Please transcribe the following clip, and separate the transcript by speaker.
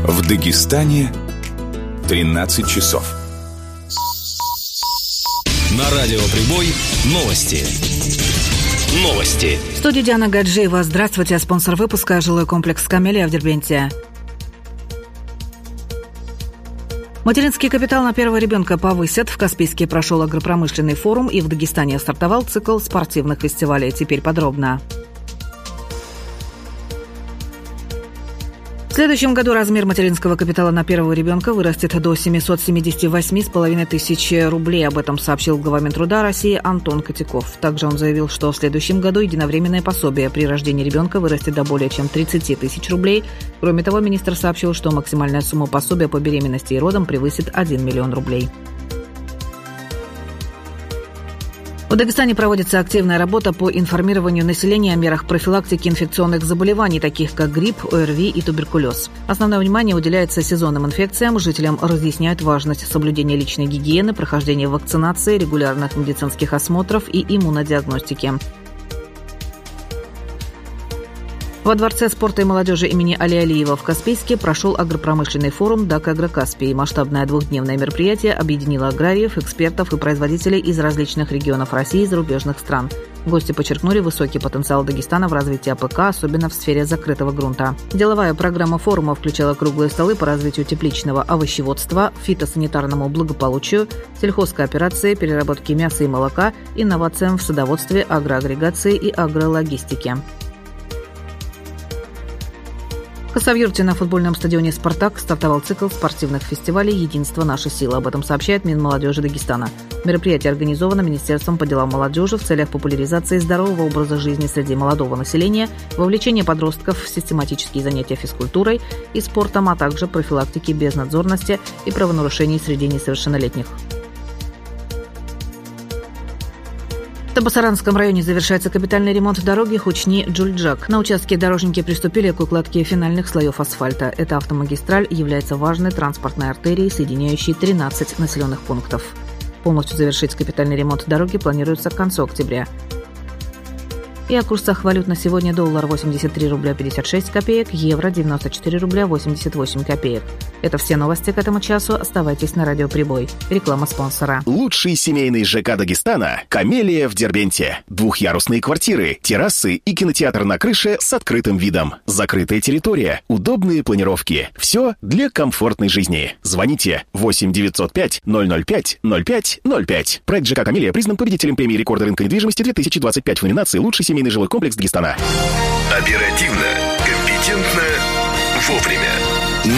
Speaker 1: В Дагестане 13 часов.
Speaker 2: На радио «Прибой» новости.
Speaker 3: В студии Диана Гаджиева. Здравствуйте. Спонсор выпуска — жилой комплекс «Камелия» в Дербенте. Материнский капитал на первого ребенка повысят. В Каспийске прошел агропромышленный форум, и в Дагестане стартовал цикл спортивных фестивалей. Теперь подробно. В следующем году размер материнского капитала на первого ребенка вырастет до 778,5 тысяч рублей. Об этом сообщил глава Минтруда России Антон Котяков. Также он заявил, что в следующем году единовременное пособие при рождении ребенка вырастет до более чем 30 тысяч рублей. Кроме того, министр сообщил, что максимальная сумма пособия по беременности и родам превысит 1 миллион рублей. В Дагестане проводится активная работа по информированию населения о мерах профилактики инфекционных заболеваний, таких как грипп, ОРВИ и туберкулез. Основное внимание уделяется сезонным инфекциям. Жителям разъясняют важность соблюдения личной гигиены, прохождения вакцинации, регулярных медицинских осмотров и иммунодиагностики. Во Дворце спорта и молодежи имени Али Алиева в Каспийске прошел агропромышленный форум «ДАК Агрокаспий». Масштабное двухдневное мероприятие объединило аграриев, экспертов и производителей из различных регионов России и зарубежных стран. Гости подчеркнули высокий потенциал Дагестана в развитии АПК, особенно в сфере закрытого грунта. Деловая программа форума включала круглые столы по развитию тепличного овощеводства, фитосанитарному благополучию, сельхозкооперации, переработке мяса и молока, инновациям в садоводстве, агроагрегации и агрологистике. В Хасавюрте на футбольном стадионе «Спартак» стартовал цикл спортивных фестивалей «Единство. Наша сила». Об этом сообщает Минмолодежи Дагестана. Мероприятие организовано Министерством по делам молодежи в целях популяризации здорового образа жизни среди молодого населения, вовлечения подростков в систематические занятия физкультурой и спортом, а также профилактики безнадзорности и правонарушений среди несовершеннолетних. В Табасаранском районе завершается капитальный ремонт дороги Хучни-Джульджак. На участке дорожники приступили к укладке финальных слоев асфальта. Эта автомагистраль является важной транспортной артерией, соединяющей 13 населенных пунктов. Полностью завершить капитальный ремонт дороги планируется к концу октября. И о курсах валют на сегодня: доллар 83 рубля 56 копеек, евро 94 рубля 88 копеек. Это все новости к этому часу. Оставайтесь на радио «Прибой». Реклама спонсора.
Speaker 4: Лучший семейный ЖК Дагестана – «Камелия» в Дербенте. Двухъярусные квартиры, террасы и кинотеатр на крыше с открытым видом. Закрытая территория, удобные планировки. Все для комфортной жизни. Звоните 8 905 005 05 05. Проект ЖК «Камелия» признан победителем премии рекорда рынка недвижимости 2025 в номинации «Лучший семейный жилой комплекс Дагестана».
Speaker 5: Оперативно, компетентно,